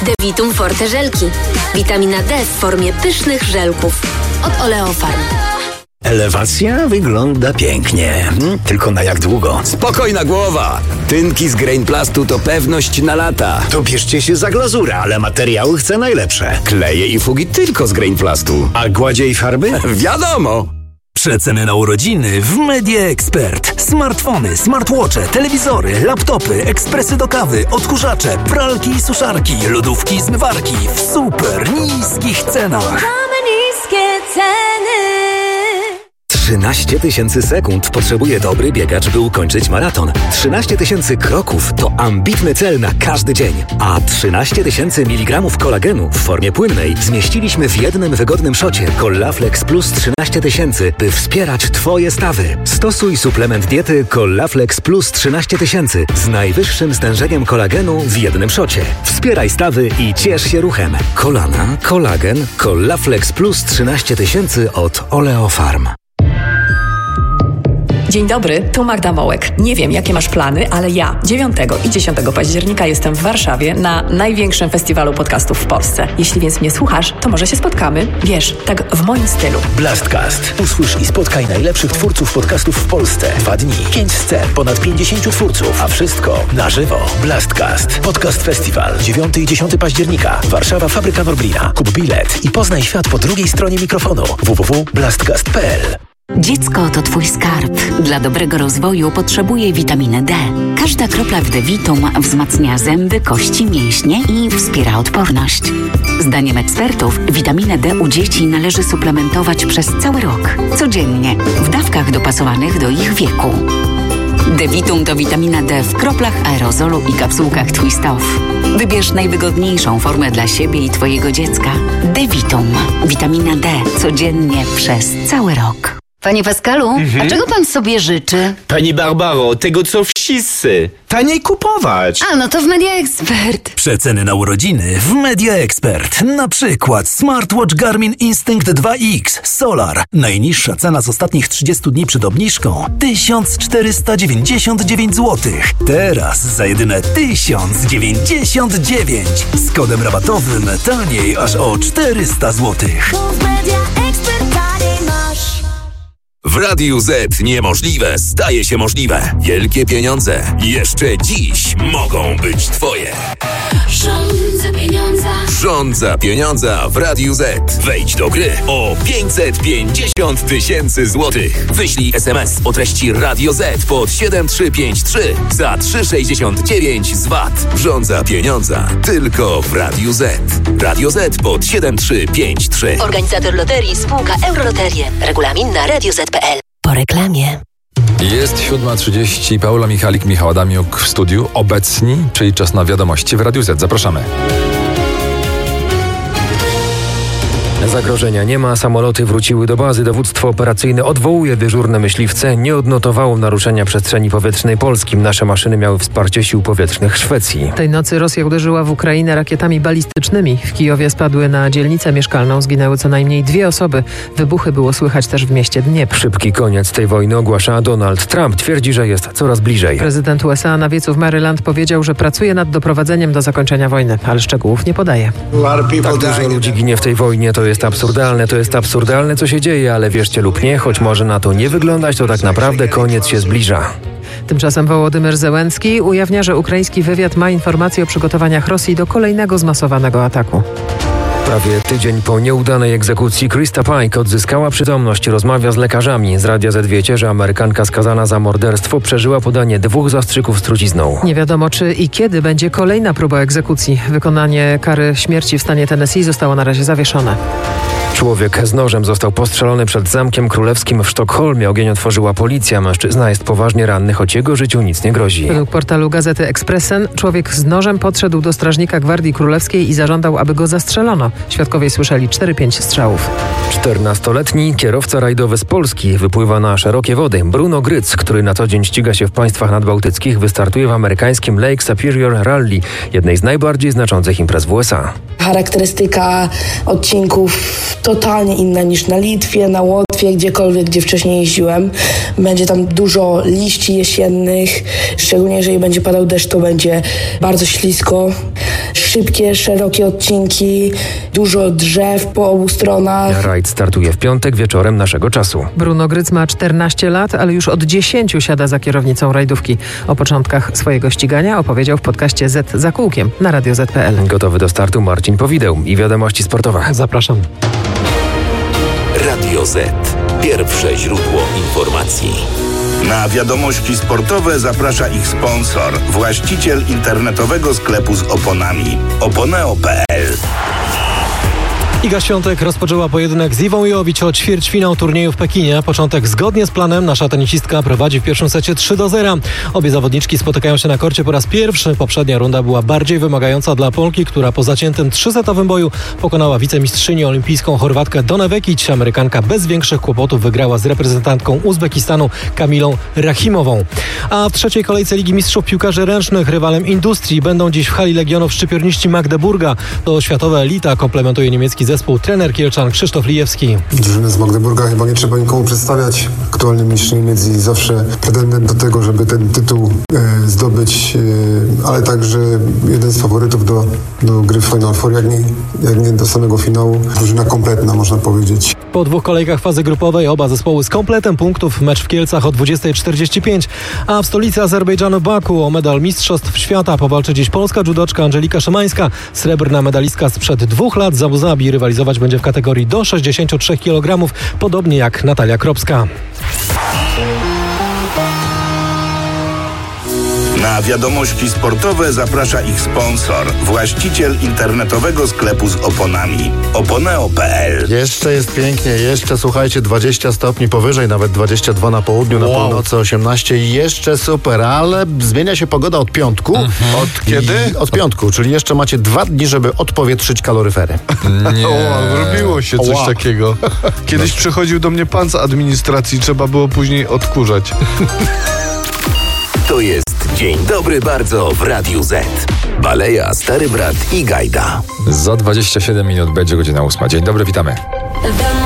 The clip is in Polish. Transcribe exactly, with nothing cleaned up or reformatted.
Devitum Forte żelki. Witamina D w formie pysznych żelków. Od Oleofarm. Elewacja wygląda pięknie. Hmm, tylko na jak długo? Spokojna głowa! Tynki z Grainplastu to pewność na lata. To bierzcie się za glazurę, ale materiały chcę najlepsze. Kleje i fugi tylko z Grainplastu. A gładzie i farby? Wiadomo! Przeceny na urodziny w Media Expert. Smartfony, smartwatche, telewizory, laptopy, ekspresy do kawy, odkurzacze, pralki i suszarki, lodówki i zmywarki w super niskich cenach. Mamy niskie ceny. trzynaście tysięcy sekund potrzebuje dobry biegacz, by ukończyć maraton. trzynaście tysięcy kroków to ambitny cel na każdy dzień. A trzynaście tysięcy miligramów kolagenu w formie płynnej zmieściliśmy w jednym wygodnym szocie Collaflex Plus trzynaście tysięcy, by wspierać Twoje stawy. Stosuj suplement diety Collaflex Plus trzynaście tysięcy z najwyższym stężeniem kolagenu w jednym szocie. Wspieraj stawy i ciesz się ruchem. Kolana, kolagen, Collaflex Plus trzynaście tysięcy od Oleofarm. Dzień dobry, tu Magda Mołek. Nie wiem, jakie masz plany, ale ja dziewiątego i dziesiątego października jestem w Warszawie na największym festiwalu podcastów w Polsce. Jeśli więc mnie słuchasz, to może się spotkamy. Wiesz, tak w moim stylu. Blastcast. Usłysz i spotkaj najlepszych twórców podcastów w Polsce. Dwa dni, pięć scen, ponad pięćdziesięciu twórców, a wszystko na żywo. Blastcast. Podcast Festiwal. dziewiątego i dziesiątego października. Warszawa, Fabryka Norblina. Kup bilet i poznaj świat po drugiej stronie mikrofonu. w w w kropka blastcast kropka p l. Dziecko to Twój skarb. Dla dobrego rozwoju potrzebuje witaminy D. Każda kropla w Devitum wzmacnia zęby, kości, mięśnie i wspiera odporność. Zdaniem ekspertów witaminę D u dzieci należy suplementować przez cały rok. Codziennie, w dawkach dopasowanych do ich wieku. Devitum to witamina D w kroplach, aerozolu i kapsułkach Twist Off. Wybierz najwygodniejszą formę dla siebie i Twojego dziecka. Devitum. Witamina D codziennie przez cały rok. Panie Pascalu, mhm. a czego pan sobie życzy? Pani Barbaro, tego co wszyscy. Taniej kupować. A, no to w Media Expert. Przeceny na urodziny w Media Expert. Na przykład smartwatch Garmin Instinct dwa X Solar. Najniższa cena z ostatnich trzydziestu dni przed obniżką tysiąc czterysta dziewięćdziesiąt dziewięć złotych. Teraz za jedyne tysiąc dziewięćdziesiąt dziewięć. Z kodem rabatowym taniej aż o czterysta złotych. W Radiu Z niemożliwe staje się możliwe. Wielkie pieniądze jeszcze dziś mogą być Twoje. Rządza pieniądza. Rządza pieniądza w Radiu Z. Wejdź do gry o pięćset pięćdziesiąt tysięcy złotych. Wyślij es em es o treści Radio Z pod siedem trzy pięć trzy za trzy sześćdziesiąt dziewięć z V A T. Rządza pieniądza tylko w Radiu Z. Radio Z pod siedem trzy pięć trzy. Organizator loterii spółka Euroloterie. Regulamin na radio zet kropka pe el. Po reklamie. Jest siódma trzydzieści. Paula Michalik, Michał Adamiuk w studiu. Obecni, czyli czas na wiadomości w Radiu Z. Zapraszamy. Zagrożenia nie ma, samoloty wróciły do bazy, dowództwo operacyjne odwołuje dyżurne myśliwce, nie odnotowało naruszenia przestrzeni powietrznej Polski. Nasze maszyny miały wsparcie sił powietrznych Szwecji. Tej nocy Rosja uderzyła w Ukrainę rakietami balistycznymi. W Kijowie spadły na dzielnicę mieszkalną, zginęły co najmniej dwie osoby. Wybuchy było słychać też w mieście Dniepr. Szybki koniec tej wojny ogłasza Donald Trump. Twierdzi, że jest coraz bliżej. Prezydent U S A na wiecu w Maryland powiedział, że pracuje nad doprowadzeniem do zakończenia wojny, ale szczegółów nie podaje. Tak dużo ludzi ginie w tej wojnie, to jest absurdalne, to jest absurdalne, co się dzieje, ale wierzcie lub nie, choć może na to nie wyglądać, to tak naprawdę koniec się zbliża. Tymczasem Wołodymyr Zełenski ujawnia, że ukraiński wywiad ma informacje o przygotowaniach Rosji do kolejnego zmasowanego ataku. Prawie tydzień po nieudanej egzekucji Krista Pike odzyskała przytomność, rozmawia z lekarzami. Z Radia Z wiecie, że Amerykanka skazana za morderstwo przeżyła podanie dwóch zastrzyków z trucizną. Nie wiadomo, czy i kiedy będzie kolejna próba egzekucji. Wykonanie kary śmierci w stanie Tennessee zostało na razie zawieszone. Człowiek z nożem został postrzelony przed Zamkiem Królewskim w Sztokholmie. Ogień otworzyła policja. Mężczyzna jest poważnie ranny, choć jego życiu nic nie grozi. Według portalu Gazety Expressen człowiek z nożem podszedł do strażnika Gwardii Królewskiej i zażądał, aby go zastrzelono. Świadkowie słyszeli cztery pięć strzałów. czternastoletni kierowca rajdowy z Polski wypływa na szerokie wody. Bruno Gryc, który na co dzień ściga się w państwach nadbałtyckich, wystartuje w amerykańskim Lake Superior Rally, jednej z najbardziej znaczących imprez w U S A. Charakterystyka odcinków totalnie inna niż na Litwie, na Łotwie. wątpię gdziekolwiek, gdzie wcześniej jeździłem. Będzie tam dużo liści jesiennych, szczególnie jeżeli będzie padał deszcz, to będzie bardzo ślisko. Szybkie, szerokie odcinki, dużo drzew po obu stronach. Rajd startuje w piątek wieczorem naszego czasu. Bruno Gryc ma czternaście lat, ale już od dziesięciu siada za kierownicą rajdówki. O początkach swojego ścigania opowiedział w podcaście Z za kółkiem na radio zet kropka pe el. Gotowy do startu Marcin Powideł i wiadomości sportowe. Zapraszam. Radio Z. Pierwsze źródło informacji. Na wiadomości sportowe zaprasza ich sponsor, właściciel internetowego sklepu z oponami oponeo kropka pe el. Iga Świątek rozpoczęła pojedynek z Iwą Jowić o ćwierćfinał turnieju w Pekinie. Początek zgodnie z planem. Nasza tenisistka prowadzi w pierwszym secie trzy do zera. Obie zawodniczki spotykają się na korcie po raz pierwszy. Poprzednia runda była bardziej wymagająca dla Polki, która po zaciętym trzysetowym boju pokonała wicemistrzynię olimpijską Chorwatkę Donę Vekić. Amerykanka bez większych kłopotów wygrała z reprezentantką Uzbekistanu Kamilą Rachimową. A w trzeciej kolejce Ligi Mistrzów Piłkarzy Ręcznych rywalem Industrii będą dziś w hali Legionów szczypiorniści Magdeburga. To światowa elita, komplementuje niemiecki zespół trener Kielczan Krzysztof Lijewski. Drużyny z Magdeburga chyba nie trzeba nikomu przedstawiać. Aktualny mistrz Niemiec i zawsze pretendent do tego, żeby ten tytuł e, zdobyć, e, ale także jeden z faworytów do, do gry w Final Four, jak nie, jak nie do samego finału. Drużyna kompletna, można powiedzieć. Po dwóch kolejkach fazy grupowej oba zespoły z kompletem punktów. Mecz w Kielcach o dwudziestej czterdzieści pięć, a w stolicy Azerbejdżanu Baku o medal Mistrzostw Świata powalczy dziś polska judoczka Angelika Szymańska. Srebrna medalistka sprzed dwóch lat z Abu Zabi rywalizować będzie w kategorii do sześćdziesięciu trzech kilogramów, podobnie jak Natalia Kropska. Na wiadomości sportowe zaprasza ich sponsor, właściciel internetowego sklepu z oponami oponeo kropka pe el. Jeszcze jest pięknie, jeszcze słuchajcie, dwadzieścia stopni powyżej, nawet dwadzieścia dwa na południu, wow. Na północy osiemnaście, jeszcze super, ale zmienia się pogoda od piątku. Mhm. Od kiedy? I od piątku, czyli jeszcze macie dwa dni, żeby odpowietrzyć kaloryfery. Nie, o, robiło się coś o, takiego. Kiedyś no. Przychodził do mnie pan z administracji, trzeba było później odkurzać. To jest Dzień Dobry Bardzo w Radiu Z. Baleja, Stary Brat i Gajda. Za dwadzieścia siedem minut będzie godzina ósma. Dzień dobry, witamy.